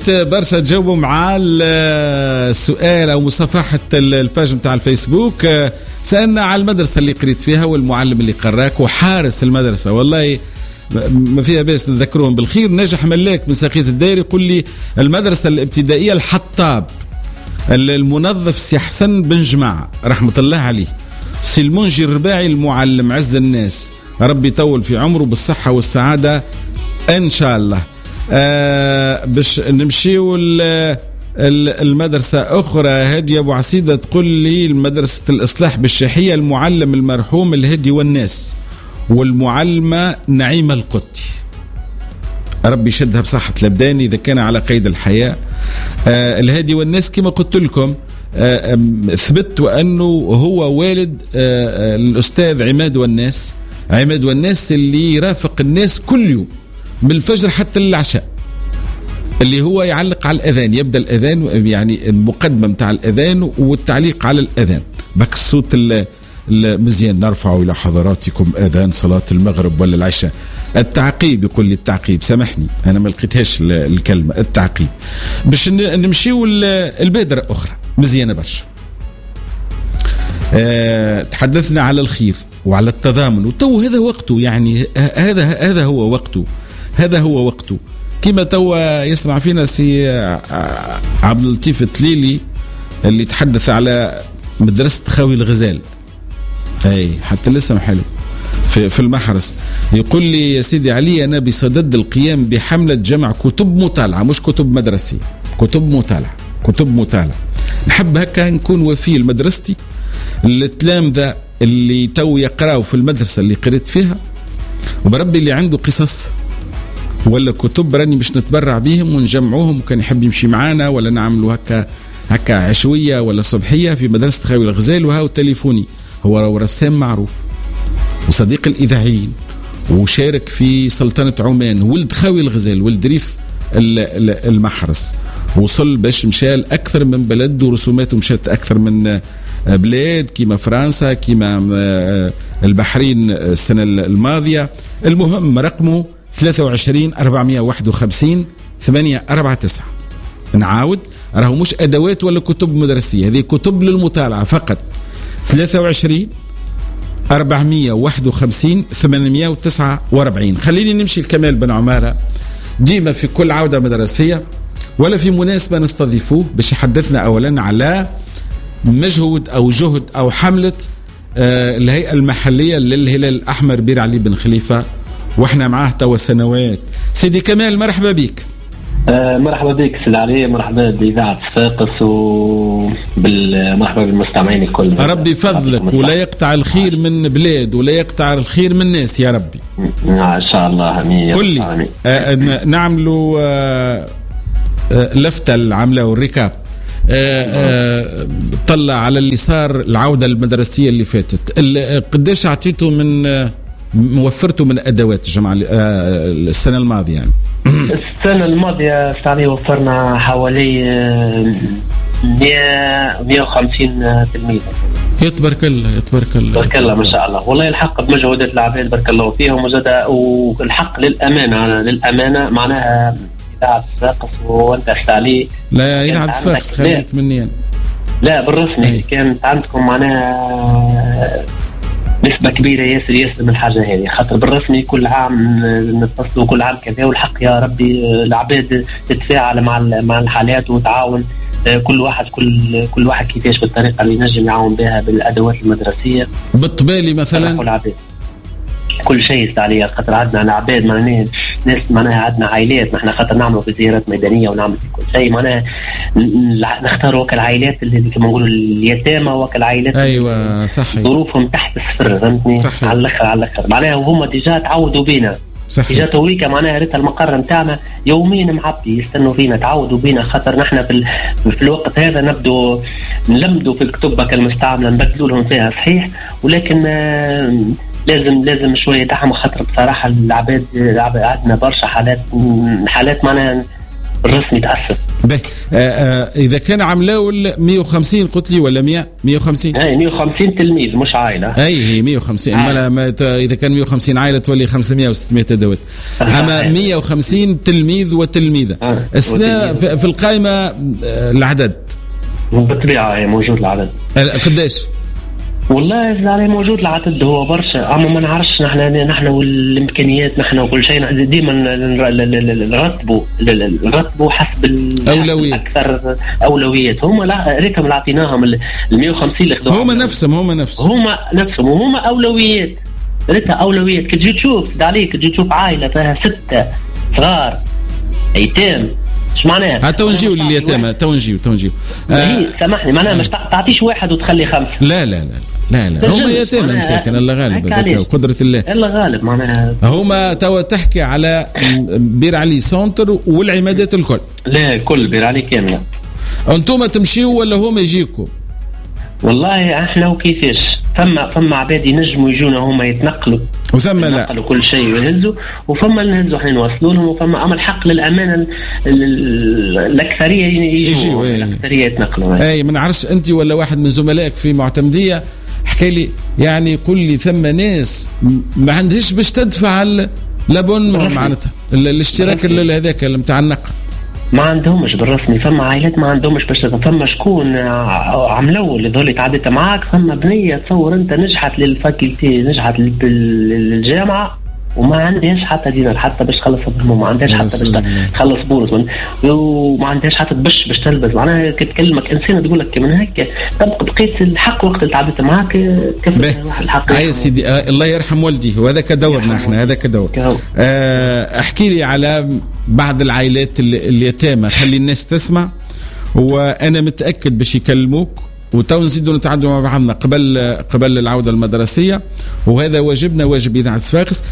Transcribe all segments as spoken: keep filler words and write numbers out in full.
حبيت برشا تجاوبوا مع السؤال أو مصفحة الباج متاع الفيسبوك. سألنا على المدرسة اللي قريت فيها والمعلم اللي قراك وحارس المدرسة. والله ما فيها باس نذكرهم بالخير. نجح ملاك من ساقية الدائري يقول لي المدرسة الابتدائية الحطاب، المنظف سي حسن بن جماعة رحمة الله عليه، سي المنجي الرباعي المعلم عز الناس، ربي يطول في عمره بالصحة والسعادة إن شاء الله. آه باش نمشيو المدرسة أخرى. هادي أبو عسيدة تقول لي المدرسة الإصلاح بالشاحية المعلم المرحوم الهدي والناس، والمعلمة نعيمة القطي ربي يشدها بصحة الأبدان إذا كان على قيد الحياة. آه الهادي والناس كما قلت لكم آه ثبت وأنه هو والد آه الأستاذ عماد والناس، عماد والناس اللي يرافق الناس كل يوم من الفجر حتى العشاء، اللي هو يعلق على الأذان، يبدأ الأذان يعني المقدمة متاع الأذان والتعليق على الأذان بك الصوت المزيان. نرفع إلى حضراتكم أذان صلاة المغرب ولا العشاء. التعقيب يقول لي التعقيب، سامحني أنا ما لقيتهاش الكلمة التعقيب. باش نمشيو البادرة أخرى مزيانة برشا. أه تحدثنا على الخير وعلى التضامن، وتو هذا وقته، يعني هذا هذا هو وقته، هذا هو وقته. كما توا يسمع فينا سي عبد اللطيف التليلي اللي تحدث على مدرسة خاوي الغزال، اي حتى الاسم حلو في, في المحرس. يقول لي يا سيدي علي أنا بصدد القيام بحملة جمع كتب مطالعة، مش كتب مدرسية، كتب مطالعة، كتب مطالعة. نحب هكا نكون وفي لمدرستي، التلامذة اللي تو يقرأوا في المدرسة اللي قريت فيها، وبربي اللي عنده قصص ولا كتب راني مش نتبرع بيهم ونجمعوهم، وكان يحب يمشي معانا ولا نعملوا هكا هكا عشوية ولا صبحية في مدرسة خاوي الغزال. وهاو تليفوني، هو رسام معروف وصديق الإذاعيين وشارك في سلطنة عمان، ولد خاوي الغزال، ولد ريف المحرس، وصل باش مشال أكثر من بلد ورسوماته مشات أكثر من بلاد كيما فرنسا كيما البحرين السنة الماضية. المهم رقمه ثلاثة وعشرين أربعمائة وواحد وخمسين ثمانية أربعة تسعة. نعاود راهو مش أدوات ولا كتب مدرسية، هذه كتب للمطالعة فقط. ثلاثة وعشرين أربعمائة وواحد وخمسين ثمانمائة وتسعة وأربعين. خليني نمشي لكمال بن عمارة ديما في كل عودة مدرسية ولا في مناسبة نستضيفوه باش يحدثنا أولا على مجهود أو جهد أو حملة آه الهيئة المحلية للهلال الأحمر بير علي بن خليفة، واحنا معاه توا سنوات. سيدي كمال مرحبا بك. آه مرحبا بك سيدي علي، مرحبا بإذاعة صفاقس وبالمرحبا بالمستمعين الكل. ربي فضلك ولا يقطع الخير من بلاد ولا يقطع الخير من ناس يا ربي. آه إن شاء الله أمين. قل لي آه نعملوا آه آه لفتة العملة والركاب. آه آه طلع على اللي صار العودة المدرسية اللي فاتت، قديش عطيته من آه موفرته من أدوات جماعة آه السنة الماضية؟ يعني السنة الماضية استعلي وفرنا حوالي مئة وخمسين تلميذ. يتبارك الله يتبارك الله يتبارك الله ما شاء الله. والله الحق بمجهودات العباد بارك الله فيهم، وزاد والحق للأمانة للأمانة معناها إذاعة صفاقس وأنت استعلي. لا إذاعة صفاقس خليك مني يعني. لا بالرسمي أي. كانت عندكم معناها نسبة كبيرة ياسر ياسر من الحاجة هذه، خاطر بالرسمي كل عام نتصلوا كل عام كذا، والحق يا ربي العباد تتفاعل مع مع الحالات وتعاون كل واحد كل كل واحد كيفاش بالطريقة اللي ينجم يعاون بها بالأدوات المدرسية. بالطبالي مثلا كل عباد كل شيء استعليه، خاطر عندنا العباد معناها ناس معناها عندنا عائلات نحن خاطر نعملوا في زيارات ميدانية ونعمل في كل شيء معناها نختاروا كالعائلات اللي كما نقولوا اليتامى وكالعائلات أيوة صحيح ظروفهم تحت الصفر فهمتني على الأخر على الأخر معناها، وهم ديجا تعودوا بينا ديجا توريكا معناها ريت المقر نتاعنا يوميا معبي يستنوا فينا تعودوا بينا، خاطر نحن في, في الوقت هذا نبدو نلمدوا في الكتب كالمستعملة نبدلوا لهم فيها صحيح، ولكن آه لازم لازم شويه دعم، خاطر بصراحه العباد عندنا برشا حالات حالات معناها بالرسمي تأسف. به آه آه اذا كان عملاول مية وخمسين قلت لي ولا مية مية وخمسين؟ اي مية وخمسين تلميذ مش عائله. اي هي مية وخمسين آه. ما اذا كان مية وخمسين عائله تولي خمسمية وستمية ادوات. اما مية وخمسين تلميذ وتلميذه. آه. السنه في القائمه آه العدد بالطبيعه هي موجود العدد. قداش؟ والله زعلي موجود العدد هو برشا، اما ما نعرفش نحن نحن والامكانيات نحن وكل شيء ديما نرتبوا نرتبوا حسب الاولويات اكثر اولويات. هم لا ريتهم اللي اعطيناهم ال مية وخمسين اللي خذوهم هم نفسهم هم نفسهم هم نفسهم وهم اولويات. ريتها اولويات. كي تجي تشوف عليك تجي تشوف عائله فيها سته صغار ايتام ايش معناها؟ حتى ونجيو لليتامى تو نجيو تو نجيو آه سامحني معناها مش تعطيش واحد وتخلي خمسه. لا لا لا لا لا هم يتامى مساكن الله غالب قدرة الله الله غالب معناها. هما تو تحكي على بير علي سنتر والعمادات الكل؟ لا كل بير علي كامله. انتم تمشيوا ولا هما يجيكم؟ والله احنا وكيفاش فما فما عباد ينجموا يجونا هما يتنقلوا وثم لا يتنقلوا كل شيء ويهزوا وفما اللي نهزوا احنا نوصلوا لهم وفما امل حق للامانه الاكثريه يجوا الاكثريه يتنقلوا. اي ما نعرفش انت ولا واحد من زملائك في معتمديه حكى لي يعني يقول لي ثم ناس ما عندهاش باش تدفع لابون معناتها الاشتراك هذاك نتاع النقل ما عندهمش بالرسمي. فما عائلات ما عندهمش باش فما شكون عملوا اللي ذولي تعديت معاك. فما بنيه تصور انت نجحت للفاكولتي نجحت للجامعه وما عندهاش حتى دينار حتى باش تخلص هموم ما عندهاش حتى باش تخلص بورس وما عندهاش حتى باش باش تلبس. معناها كتكلمك انسان تقول لك من هيك تبقى بقيت الحق وقت اللي تعديت معاك كيف واحد الحق. يا سيدي آه الله يرحم والدي وهذا كدورنا احنا هذا كدور. آه احكي لي على بعض العائلات اليتامى خلي الناس تسمع وانا متاكد باش يكلموك وتو نزيدوا نتعدوا مع بعضنا قبل قبل العوده المدرسيه وهذا واجبنا واجب اذاعه صفاقس.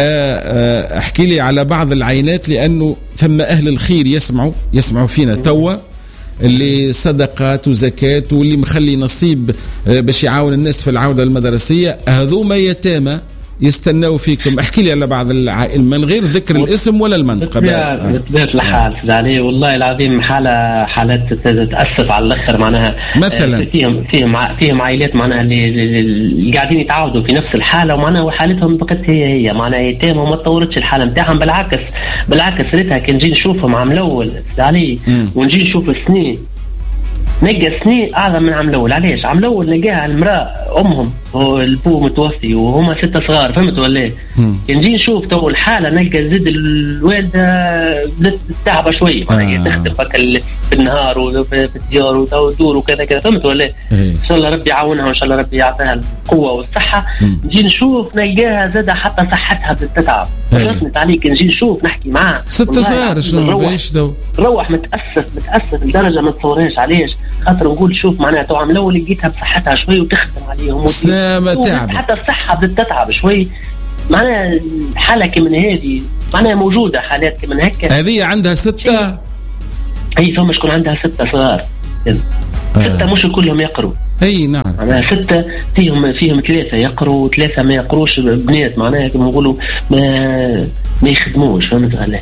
احكي لي على بعض العينات لانه ثم اهل الخير يسمعوا يسمعوا فينا توا اللي صدقات وزكاه واللي مخلي نصيب باش يعاون الناس في العوده المدرسيه هذوما يتامى يستنوا فيكم. احكي لي على بعض العائل من غير ذكر الاسم ولا المنطقه. بطبيعه الحال عليه والله العظيم حاله حالات تاسف على الاخر معناها مثلا فيهم فيهم فيهم عائلات معناها اللي, اللي قاعدين يتعاودوا في نفس الحاله ومعناها وحالتهم بقت هي هي معناها يتامى وما تطورتش الحاله نتاعهم. بالعكس بالعكس ريتها كي نجي نشوفهم عام الاول عليه ونجي نشوف السنين نلقى سنين اعظم من عام الاول. علاش؟ عام الاول نلقاها المراه امهم والبو متوفي وهما ستة صغار فهمت ولا؟ نجي نشوف تو الحاله نلقى زيد الوالده بدات تعب شوي معناها آه. تخدم فك بالنهار وفي الديار وتدور وكذا كذا فهمت ولا؟ ان شاء الله ربي يعاونها وان شاء الله ربي يعطيها القوه والصحه. نجي نشوف نلقاها زاد حتى صحتها بدات تتعب. رسمت عليك نجي نشوف نحكي معاه ستة صغار شنو بايش دو روح متاسف متاسف لدرجه ما تصورهاش. علاش؟ خاطر نقول شوف معناها تو عام الاول لقيتها بصحتها شوي وتخدم عليهم سلامة تعب حتى الصحه بدات تتعب شوي معناها حاله كمن هذه معناها موجوده حالات كمن هيك. هذه عندها ستة اي فما شكون عندها ستة صغار ستة آه. مش كلهم يقروا. اي نعم معناها ستة فيهم فيهم ثلاثة يقروا وثلاثة ما يقروش بنات معناها كما نقولوا ما ما يخدموش فهمت عليه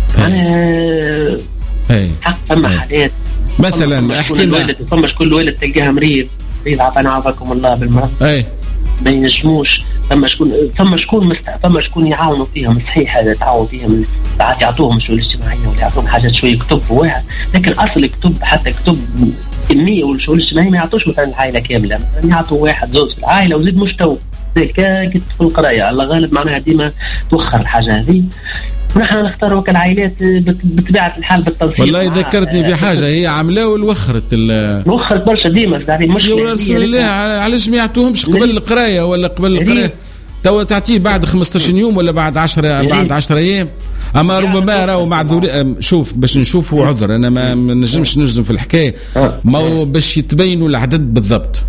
معناها حق فما حالات مثلا احكي لنا فما شكون والد تلقاها مريض مريض عافانا عافاكم الله بالمرض اي ما ينجموش. فما شكون فما شكون مست... فما شكون يعاونوا فيهم صحيح هذا تعاون فيهم ساعات يعطوهم الشؤون الاجتماعيه ولا يعطوهم حاجات شويه كتب واحد لكن اصل كتب حتى كتب كميه والشؤون الاجتماعيه ما يعطوش مثلا العائله كامله مثلا يعطوا واحد زوج في العائله وزيد مستوى ذيك كنت في القرايه على غالب معناها ديما توخر الحاجه هذه. ونحن نختار وكل العائلات بطبيعه الحال بالتنسيق. والله ذكرتني في حاجه هي عملاه ووخرت وخرت برشا ديما يعني مش يا رسول الله علاش ما يعطوهمش قبل القرايه ولا قبل القرايه تو تعطيه بعد خمسطاش يوم ولا بعد عشرة بعد عشرة ايام. اما ربما راهو معذور شوف باش نشوفوا عذر انا ما نجمش نجزم في الحكايه ما باش يتبينوا العدد بالضبط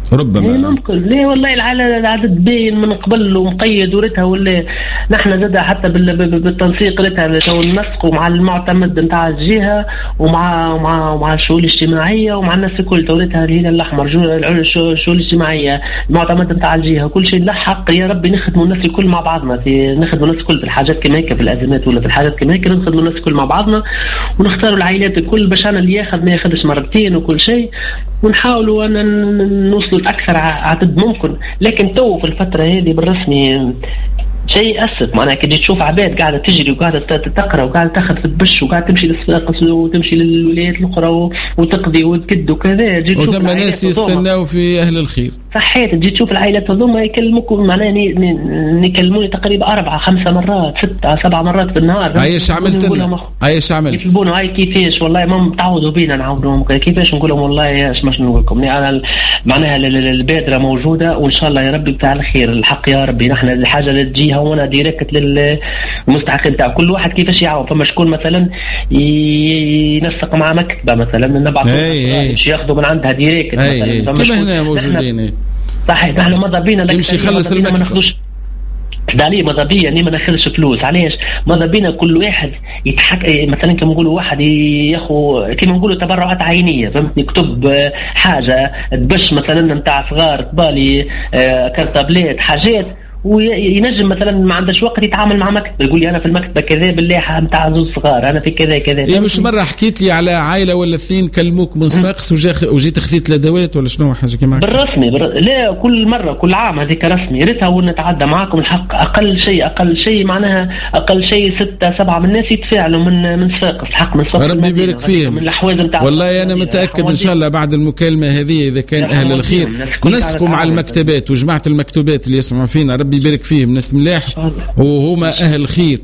ربما ممكن. ليه والله العدد باين من قبل ومقيد وريتها، ولا نحن زاد حتى بالتنسيق ريتها النسق ومع المعتمد نتاع الجهه ومع مع مع الشؤون الاجتماعيه ومع الناس الكل توريتها الهلال الاحمر الشؤون الاجتماعيه المعتمد نتاع الجهه كل شيء نلحق. يا ربي نخدموا الناس الكل مع بعضنا، في نخدموا الناس الكل في الحاجات كما هيك، في الازمات ولا في الحاجات كما هيك نخدموا الناس الكل مع بعضنا ونختاروا العائلات الكل باش انا اللي ياخذ ما ياخذش مرتين وكل شيء، ونحاولوا ان نوصلوا لاكثر عدد ممكن. لكن تو في الفتره هذه بالرسمي شيء أسف، معناها كي تشوف عباد قاعدة تجري وقاعدة تقرأ وقاعدة تاخذ في البش وقاعدة تمشي للصفاقس وتمشي للولايات الأخرى وتقضي وتكد وكذا، وثم ناس يستناو في أهل الخير. صحيت تجي تشوف العائلات هذوما يكلموكم، معناها نكلموني تقريبا أربعة خمسة مرات ستة سبعة مرات في النهار. عايش عملت لنا عايش عملت يطلبونا هاي كيفاش والله ما تعودوا بينا نعاودوهم كيفاش نقول لهم والله ايش مش نقول لكم أنا معناها البادرة موجودة وإن شاء الله يا ربي بتاع الخير الحق يا ربي. نحن الحاجة اللي تجيها وانا ديريكت للمستحق نتاع كل واحد كيفاش يعاون. فما شكون مثلا ينسق مع مكتبه مثلا نبعث باش ياخذوا من عندها ديريكت مثلا كما هنا موجودين. صحيح نحن ماذا بينا يمشي يخلص المكتب ما ناخذوش دالي ماذا بيا اني ما ناخذش فلوس. علاش ماذا بينا كل واحد يتحك مثلا كما نقولوا واحد ياخذ كما نقولوا تبرعات عينيه، فهمت، يكتب حاجه تبش مثلا نتاع صغار بالي كرتابلات حاجات وينجم مثلا ما عندش وقت يتعامل مع مكتب يقول لي انا في المكتبه كذا بالله نتاع زوج صغار انا في كذا كذا. إيه مش مره حكيت لي على عائله ولا اثنين كلموك من صفاقس وجيت خذيت الادوات ولا شنو حاجه كيما بالرسمي بر... لا كل مره كل عام هذيك رسمي ريتها ونتعدى معاكم الحق اقل شيء اقل شيء معناها اقل شيء ستة سبعة من الناس يتفاعلوا من من صفاقس الحق من صفاقس ربي يبارك فيهم من الحواز نتاع والله انا متاكد ان شاء الله بعد المكالمه هذه اذا كان اهل الخير نسقوا مع المكتبات وجماعه المكتبات اللي يسمعوا فينا ربي يبارك فيهم ناس ملاح وهما أهل خير.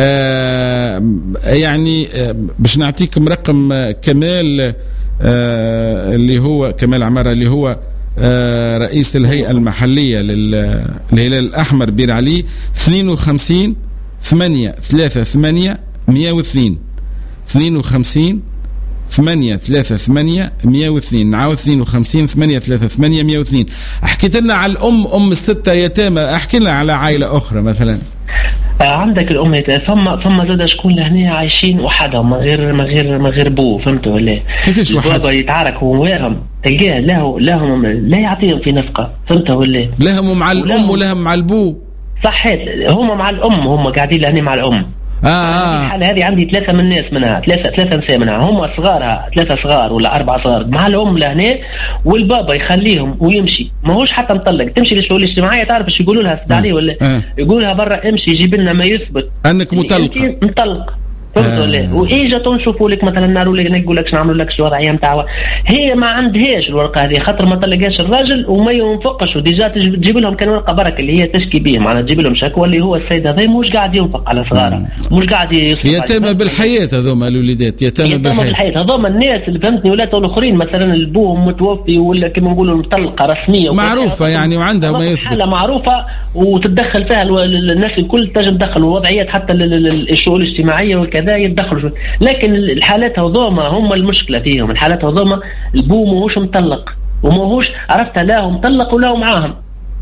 آه يعني آه باش نعطيكم رقم آه كمال آه اللي هو كمال عمارة اللي هو آه رئيس الهيئة المحلية للهلال الأحمر بير علي اثنين وخمسين ثمانية ثلاثة ثمانية مية واثنين اثنين وخمسين ثمانية ثلاثة ثمانية مية واثنين نعاود اثنين وخمسين ثمانية ثلاثة ثمانية مية واثنين. حكيت لنا على الأم أم الستة يتامى، أحكي لنا على عائلة أخرى مثلا. عندك الأم ثم ثم زاد شكون لهنا عايشين وحدهم من غير من غير من غير بو فهمتوا ولا كيفاش وحد بابا يتعارك هو وياهم تلقاه له لهم لا يعطيهم في نفقة فهمتوا ولا لهم مع الأم ولهم مع البو. صحيت هم مع الأم هم قاعدين لهنا مع الأم. آه آه. الحالة هذه عندي ثلاثة من الناس منها ثلاثة ثلاثة نساء منها هم صغارها ثلاثة صغار ولا أربعة صغار مع الأم لهنا والبابا يخليهم ويمشي ما هوش حتى مطلق تمشي للشؤون الاجتماعية تعرف ايش يقولوا لها سد عليه ولا آه. يقولها برا امشي جيب لنا ما يثبت أنك مطلقة مطلق فهمت ولا آه. واجا تنشوفوا لك مثلا ناروا لك نقول لك نعملوا لك الوضعيه نتاعها هي ما عندهاش الورقه هذه خاطر ما طلقاش الراجل وما ينفقش وديجا تجيب لهم كان ورقه برك اللي هي تشكي به معناها تجيب لهم شكوى اللي هو السيد هذا مش قاعد ينفق على صغاره مش قاعد يصرف يتامى بالحياه هذوما الوليدات يتامى بالحياه هذوما الناس اللي فهمتني ولاد الاخرين مثلا البوهم متوفي ولا كما نقولوا مطلقه رسميه معروفه يعني وعندها ما يثبت حاله معروفه وتتدخل فيها الناس الكل تجي تدخل الوضعيات حتى الشؤون الاجتماعيه والكذا يتدخلوا لكن الحالات هذوما هم المشكله فيهم الحالات هذوما البو ماهوش مطلق وماهوش عرفت لا مطلق ولا معاهم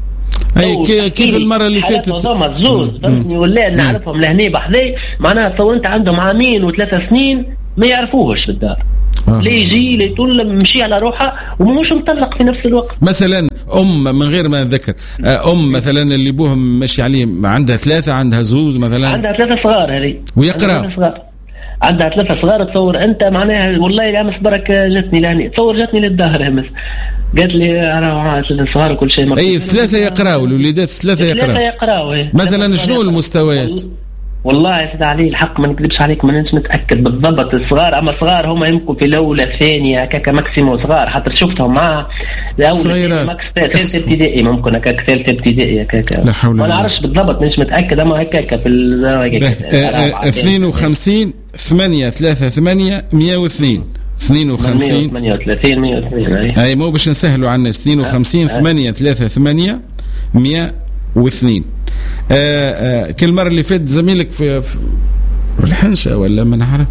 اي كيف المره اللي فاتت هذوما الزوز فهمتني ولا نعرفهم لهني بحذي معناها سو انت عندهم عامين وثلاثة سنين ما يعرفوهش في الدار آه. ليه يجي ليه تقول مشي على روحه ومش مطلق في نفس الوقت مثلا ام من غير ما نذكر ام مثلا اللي بوهم ماشي عليه عندها ثلاثه عندها زوز مثلا عندها ثلاثه صغار هذه ويقرا عندها ثلاثة صغار تصور أنت معناها والله أمس برك جتني لهني تصور جتني للدهر أمس قالت لي أنا الصغار وكل شيء أي ثلاثة يقرأوا الوليدات ثلاثة يقرأوا ثلاثة يقرأوا مثلا شنو المستويات والله يا سيدي علي الحق ما نكذبش عليك ما نش متأكد بالضبط الصغار أما صغار هم يمكن في الأولى الثانية كاكا ماكسيمو صغار حتى شفتهم معها صغيرات ماكس ثالث ابتدائي ممكن كاك ثالث ابتدائي كاكا ما نعرفش بالضبط مش متأكد أما هكاك في اثنين وخمسين ثمانية ثلاثة ثمانية مية واثنين اثنين وخمسين ثمانية وثلاثين مية واثنين أي مو باش نسهلوا على الناس اثنين وخمسين ثمانية ثلاثة ثمانية مية واثنين. آه آه كل مرة اللي فات زميلك في, في الحنشة ولا ما نعرف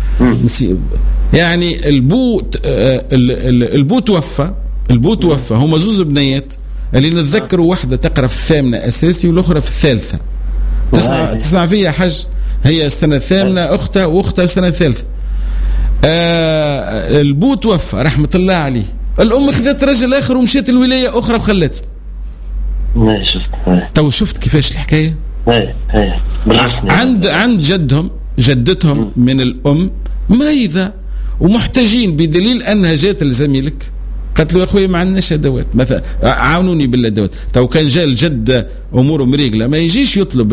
يعني البو آه البو توفى البو توفى هما زوز بنيات اللي نتذكروا واحدة تقرأ في الثامنة أساسي والأخرى في الثالثة. تسمع تسمع فيها حاج؟ هي السنة الثامنة أختها وأختها السنة الثالثة. آه البو توفى رحمة الله عليه، الأم خذت رجل آخر ومشيت الولاية أخرى وخلته. ما شفت. تو شفت كيفاش الحكاية؟ ايه ايه عند عند جدهم جدتهم من الأم مريضة ومحتاجين، بدليل أنها جات لزميلك قالت له يا أخوي ما عندناش أدوات مثلا عاونوني بالأدوات. تو كان جاء الجد أموره مريقلة ما يجيش يطلب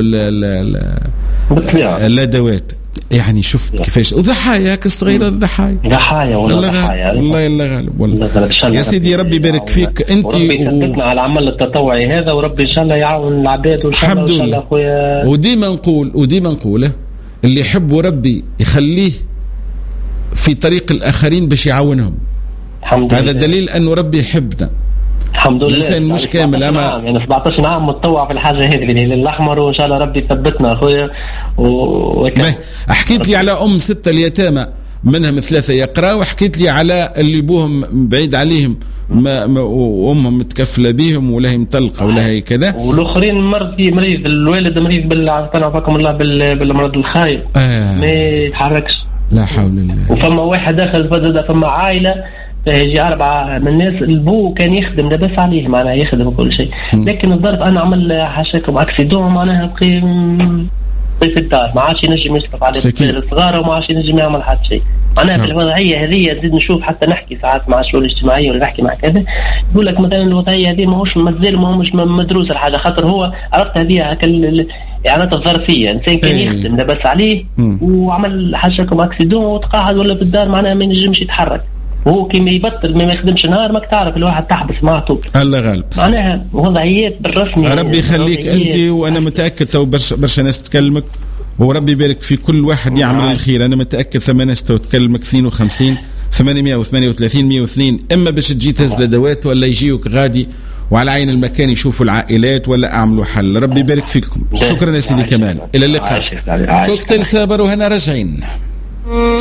الأدوات. يعني شفت كيفاش وضحايا كالصغيرة ضحايا ضحايا والله ضحايا والله الله غالب والله يا سيدي ربي يبارك فيك انت وربي يثبتنا على العمل التطوعي هذا، وربي ان شاء الله يعاون العباد وان شاء الله ان شاء الله اخويا. وديما نقول وديما نقوله اللي يحبوا ربي يخليه في طريق الآخرين باش يعاونهم. هذا دليل أنه ربي يحبنا. الحمد لله. الإنسان مش يعني كامل أما يعني سبعطاش عام متطوع في الحاجة هذه بالهلال الأحمر، وإن شاء الله ربي يثبتنا أخويا. وكان حكيت لي على أم ستة اليتامى منهم ثلاثة يقرأ، وحكيت لي على اللي بوهم بعيد عليهم ما ما وامهم متكفله بهم ولا هي مطلقه ولا هي كذا، والاخرين مرض مريض الوالد مريض بالعافاكم الله بالمرض الخايب آه. ما يتحركش لا حول الله. وفما واحد داخل فزاد فما عائله يجي أربعة من الناس، البو كان يخدم لاباس عليه معناها يخدم كل شيء، لكن الظرف أنا عمل حاشاكم أكسيدون معناها بقي في الدار ما عادش ينجم يصرف على الصغار وما عادش ينجم يعمل حتى شيء. أنا في الوضعية هذه نزيد نشوف حتى نحكي ساعات مع الشؤون الاجتماعية ولا نحكي مع كذا يقول لك مثلا الوضعية هذه ماهوش مازال ماهوش مدروس الحاجة، خاطر هو عرفت هذه إعانات الظرفية، إنسان كان يخدم لاباس عليه وعمل حاشاكم أكسيدون وتقاعد ولا في الدار معناها ما ينجمش يتحرك، وهو كيما يبطل ما يخدمش نهار ماك تعرف الواحد تحبس معته. الله غالب. معناها وضعيات بالرسمي. ربي يخليك انت، وانا متاكد تو برشا برشا ناس تكلمك، وربي يبارك في كل واحد يعمل معي الخير. انا متاكد ثمان ناس تكلمك اثنين وخمسين ثمانمائة وثمانية وثلاثين مئة واثنين، اما باش تجي تهز الادوات ولا يجيوك غادي وعلى عين المكان يشوفوا العائلات ولا اعملوا حل. ربي يبارك فيكم. شكرا يا سيدي كمال، الى اللقاء. كوكتيل سابر وهنا راجعين.